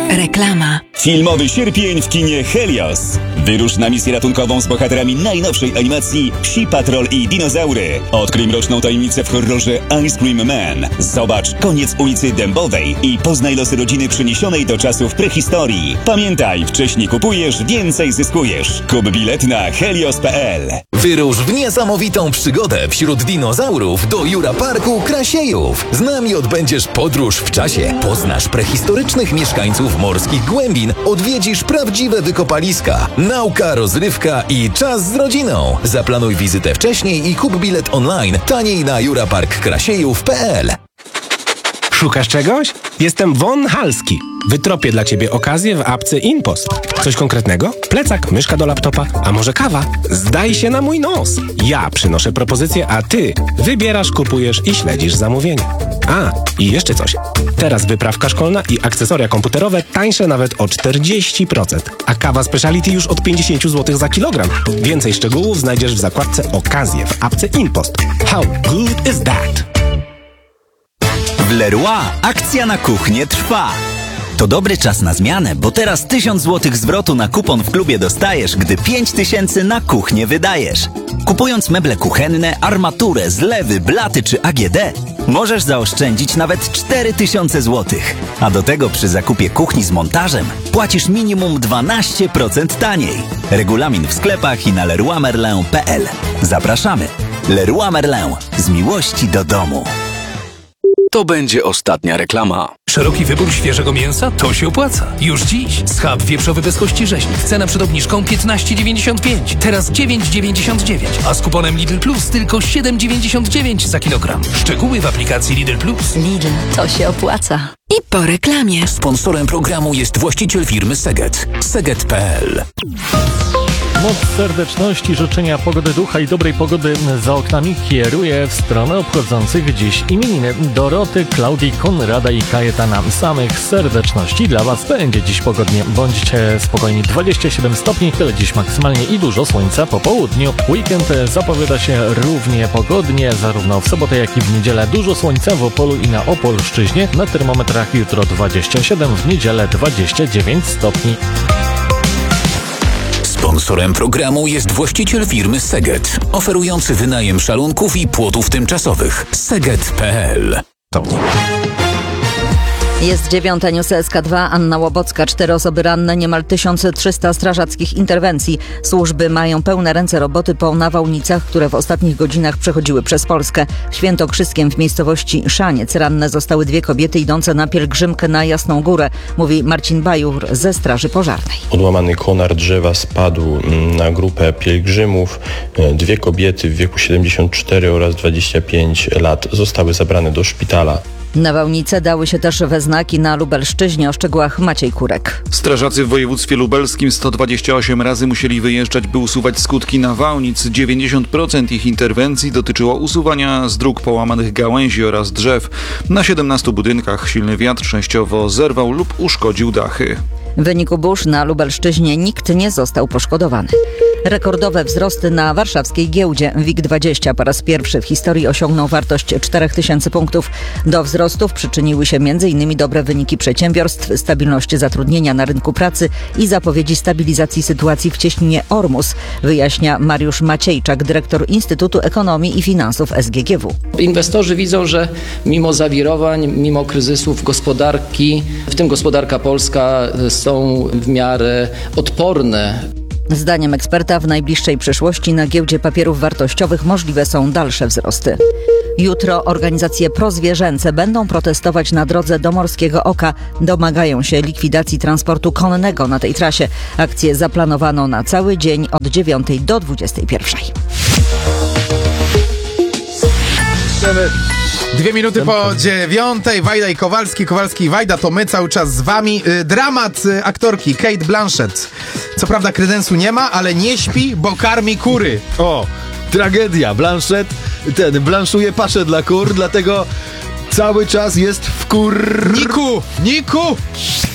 Reklama. Filmowy sierpień w kinie Helios. Wyrusz na misję ratunkową z bohaterami najnowszej animacji Psi Patrol i Dinozaury. Odkryj mroczną tajemnicę w horrorze Ice Cream Man. Zobacz koniec ulicy Dębowej i poznaj losy rodziny przeniesionej do czasów prehistorii. Pamiętaj, wcześniej kupujesz, więcej zyskujesz. Kup bilet na helios.pl. Wyrusz w niesamowitą przygodę wśród dinozaurów do Jura Parku Krasiejów. Z nami odbędziesz podróż w czasie. Poznasz prehistorycznych mieszkańców morskich głębin. Odwiedzisz prawdziwe wykopaliska. Nauka, rozrywka i czas z rodziną. Zaplanuj wizytę wcześniej i kup bilet online taniej na juraparkkrasiejów.pl. Szukasz czegoś? Jestem Von Halski. Wytropię dla Ciebie okazję w apce InPost. Coś konkretnego? Plecak, myszka do laptopa, a może kawa? Zdaj się na mój nos. Ja przynoszę propozycję, a Ty wybierasz, kupujesz i śledzisz zamówienia. A, i jeszcze coś. Teraz wyprawka szkolna i akcesoria komputerowe tańsze nawet o 40%, a kawa speciality już od 50 zł za kilogram. Więcej szczegółów znajdziesz w zakładce Okazje w apce InPost. How good is that? W Leroy akcja na kuchnię trwa. To dobry czas na zmianę, bo teraz 1000 zł zwrotu na kupon w klubie dostajesz, gdy 5000 na kuchnię wydajesz. Kupując meble kuchenne, armaturę, zlewy, blaty czy AGD, możesz zaoszczędzić nawet 4000 zł. A do tego przy zakupie kuchni z montażem płacisz minimum 12% taniej. Regulamin w sklepach i na leroymerlin.pl. Zapraszamy. Leroy Merlin. Z miłości do domu. To będzie ostatnia reklama. Szeroki wybór świeżego mięsa? To się opłaca. Już dziś schab wieprzowy bez kości rzeźnik. Cena przed obniżką 15,95. Teraz 9,99. A z kuponem Lidl Plus tylko 7,99 za kilogram. Szczegóły w aplikacji Lidl Plus. Lidl, to się opłaca. I po reklamie. Sponsorem programu jest właściciel firmy Seget. Seget.pl. Moc serdeczności, życzenia pogody ducha i dobrej pogody za oknami kieruje w stronę obchodzących dziś imieniny Doroty, Klaudii, Konrada i Kajetana. Samych serdeczności dla Was będzie dziś pogodnie. Bądźcie spokojni, 27 stopni, tyle dziś maksymalnie i dużo słońca po południu. Weekend zapowiada się równie pogodnie, zarówno w sobotę, jak i w niedzielę. Dużo słońca w Opolu i na Opolszczyźnie. Na termometrach jutro 27, w niedzielę 29 stopni. Sponsorem programu jest właściciel firmy Seget, oferujący wynajem szalunków i płotów tymczasowych. Seget.pl. Jest 9. News SK2, Anna Łobocka. 4 osoby ranne, niemal 1300 strażackich interwencji. Służby mają pełne ręce roboty po nawałnicach, które w ostatnich godzinach przechodziły przez Polskę. W Świętokrzyskiem w miejscowości Szaniec ranne zostały 2 kobiety idące na pielgrzymkę na Jasną Górę, mówi Marcin Bajur ze Straży Pożarnej. Odłamany konar drzewa spadł na grupę pielgrzymów. 2 kobiety w wieku 74 oraz 25 lat zostały zabrane do szpitala. Nawałnice dały się też we znaki na Lubelszczyźnie. O szczegółach Maciej Kurek. Strażacy w województwie lubelskim 128 razy musieli wyjeżdżać, by usuwać skutki nawałnic. 90% ich interwencji dotyczyło usuwania z dróg połamanych gałęzi oraz drzew. Na 17 budynkach silny wiatr częściowo zerwał lub uszkodził dachy. W wyniku burz na Lubelszczyźnie nikt nie został poszkodowany. Rekordowe wzrosty na warszawskiej giełdzie. WIG20 po raz pierwszy w historii osiągnął wartość 4000 punktów. Do wzrostów przyczyniły się m.in. dobre wyniki przedsiębiorstw, stabilność zatrudnienia na rynku pracy i zapowiedzi stabilizacji sytuacji w cieśninie Ormus, wyjaśnia Mariusz Maciejczak, dyrektor Instytutu Ekonomii i Finansów SGGW. Inwestorzy widzą, że mimo zawirowań, mimo kryzysów gospodarki, w tym gospodarka polska, są w miarę odporne. Zdaniem eksperta w najbliższej przyszłości na giełdzie papierów wartościowych możliwe są dalsze wzrosty. Jutro organizacje prozwierzęce będą protestować na drodze do Morskiego Oka. Domagają się likwidacji transportu konnego na tej trasie. Akcję zaplanowano na cały dzień od 9 do 21. 2 minuty po 9. Wajda i Kowalski. Kowalski i Wajda, to my cały czas z wami. Dramat aktorki Cate Blanchett. Co prawda kredensu nie ma, ale nie śpi, bo karmi kury. O, tragedia. Blanchett blanszuje paszę dla kur, dlatego cały czas jest w kurniku. Niku!